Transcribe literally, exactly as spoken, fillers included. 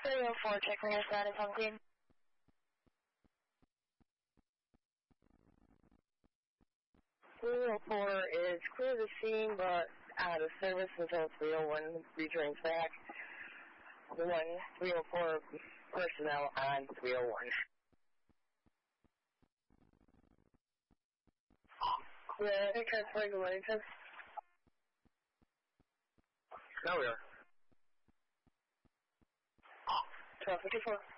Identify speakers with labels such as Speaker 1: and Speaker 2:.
Speaker 1: three oh four, checking your status on scene. three oh four is clear the scene, but out of service until three oh one returns back. One three oh four personnel on three oh one. Yeah, I think that's regulated.
Speaker 2: Now we are.
Speaker 1: twelve fifty-four.